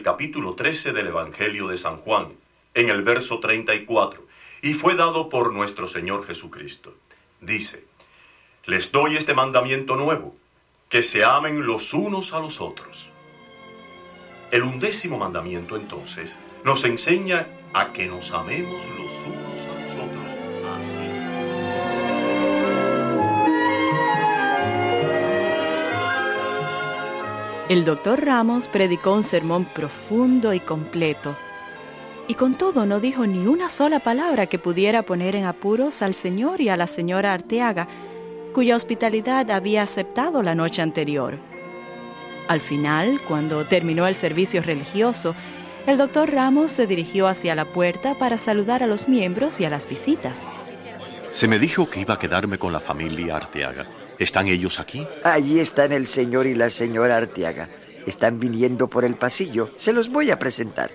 capítulo 13 del Evangelio de San Juan, en el verso 34, y fue dado por nuestro Señor Jesucristo. Dice: les doy este mandamiento nuevo, que se amen los unos a los otros. El 11º mandamiento, entonces, nos enseña a que nos amemos los unos a los otros. El doctor Ramos predicó un sermón profundo y completo, y con todo no dijo ni una sola palabra que pudiera poner en apuros al señor y a la señora Arteaga, cuya hospitalidad había aceptado la noche anterior. Al final, cuando terminó el servicio religioso, el doctor Ramos se dirigió hacia la puerta para saludar a los miembros y a las visitas. Se me dijo que iba a quedarme con la familia Arteaga. ¿Están ellos aquí? Allí están el señor y la señora Arteaga. Están viniendo por el pasillo. Se los voy a presentar.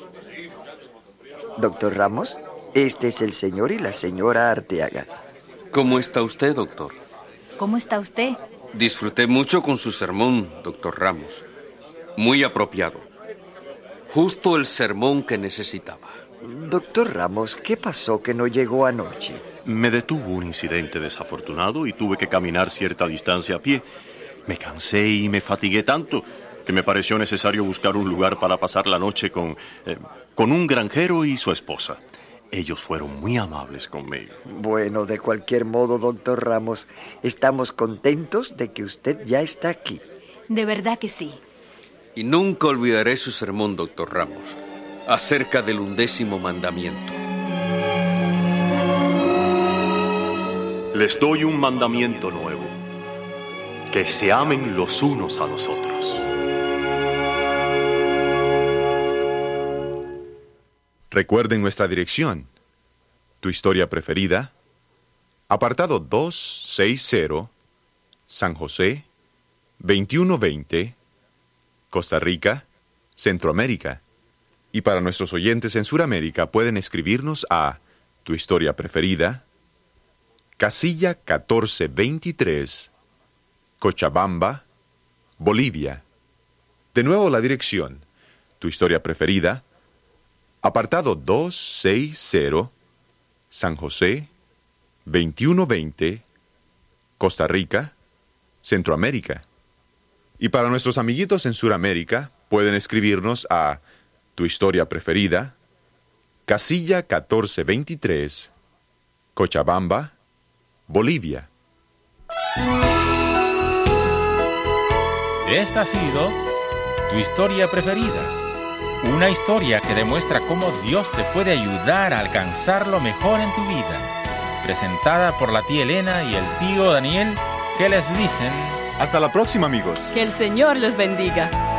Doctor Ramos, este es el señor y la señora Arteaga. ¿Cómo está usted, doctor? ¿Cómo está usted? Disfruté mucho con su sermón, doctor Ramos. Muy apropiado. Justo el sermón que necesitaba. Doctor Ramos, ¿qué pasó que no llegó anoche? Me detuvo un incidente desafortunado y tuve que caminar cierta distancia a pie. Me cansé y me fatigué tanto que me pareció necesario buscar un lugar para pasar la noche con un granjero y su esposa. Ellos fueron muy amables conmigo. Bueno, de cualquier modo, doctor Ramos, estamos contentos de que usted ya está aquí. De verdad que sí. Y nunca olvidaré su sermón, doctor Ramos, acerca del 11º mandamiento. Les doy un mandamiento nuevo, que se amen los unos a los otros. Recuerden nuestra dirección. Tu historia preferida, apartado 260, San José, 2120, Costa Rica, Centroamérica. Y para nuestros oyentes en Sudamérica pueden escribirnos a Tu historia preferida, Casilla 1423, Cochabamba, Bolivia. De nuevo la dirección. Tu historia preferida, apartado 260, San José, 2120, Costa Rica, Centroamérica. Y para nuestros amiguitos en Sudamérica, pueden escribirnos a Tu historia preferida, Casilla 1423, Cochabamba, Bolivia. Esta ha sido Tu historia preferida. Una historia que demuestra cómo Dios te puede ayudar a alcanzar lo mejor en tu vida. Presentada por la tía Elena y el tío Daniel, que les dicen: Hasta la próxima, amigos. Que el Señor les bendiga.